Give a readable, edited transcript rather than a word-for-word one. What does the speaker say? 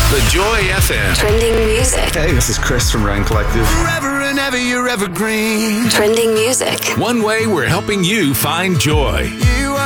The Joy FM. Trending music. Hey, this is Chris from Rain Collective. Forever and ever, you're evergreen. Trending music. One way we're helping you find joy.